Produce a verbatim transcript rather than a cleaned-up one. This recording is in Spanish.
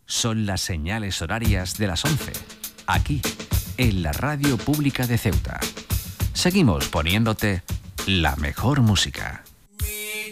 Son las señales horarias de las once, aquí, en la Radio Pública de Ceuta. Seguimos poniéndote la mejor música.